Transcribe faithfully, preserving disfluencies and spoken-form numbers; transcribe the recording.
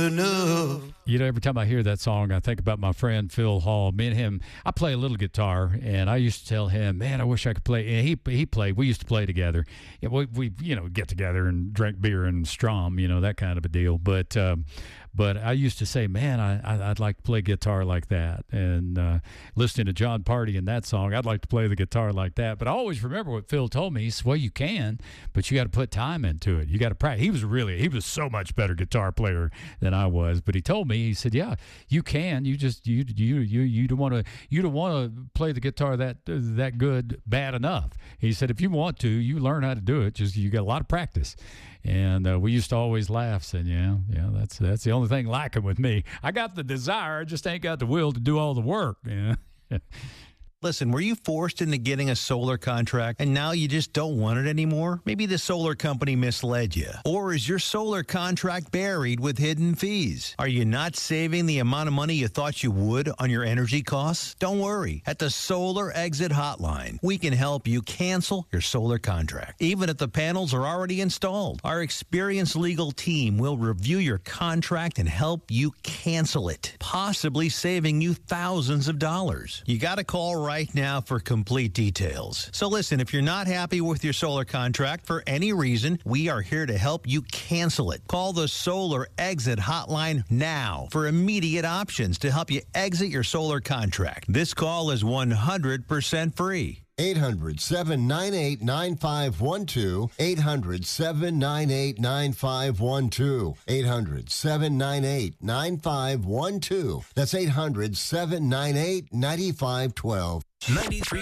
enough. You know, every time I hear that song, I think about my friend Phil Hall. Me and him, I play a little guitar, and I used to tell him, "Man, I wish I could play." And he he played. We used to play together. Yeah, we, we you know get together and drink beer and strum, you know, that kind of a deal. But um, but I used to say, "Man, I, I I'd like to play guitar like that." And uh, listening to John Party in that song, I'd like to play the guitar like that. But I always remember what Phil told me. He said, "Well, you can, but you got to put time into it. You got to practice." He was really he was so much better guitar player than I was. But he told me, he said, "Yeah, you can. You just you you you you don't want to you don't want to play the guitar that uh, that good bad enough." He said, "If you want to, you learn how to do it. Just you got a lot of practice." And uh, we used to always laugh, saying, "Yeah, yeah, that's that's the only thing lacking with me. I got the desire, I just ain't got the will to do all the work." Yeah. Listen, were you forced into getting a solar contract and now you just don't want it anymore? Maybe the solar company misled you. Or is your solar contract buried with hidden fees? Are you not saving the amount of money you thought you would on your energy costs? Don't worry. At the Solar Exit Hotline, we can help you cancel your solar contract, even if the panels are already installed. Our experienced legal team will review your contract and help you cancel it, possibly saving you thousands of dollars. You got to call right right now for complete details. So listen, if you're not happy with your solar contract for any reason, we are here to help you cancel it. Call the Solar Exit Hotline now for immediate options to help you exit your solar contract. This call is one hundred percent free. eight hundred, seven nine eight, nine five one two. eight hundred, seven nine eight, nine five one two. eight hundred, seven nine eight, nine five one two. That's eight hundred, seven nine eight, nine five one two. ninety-three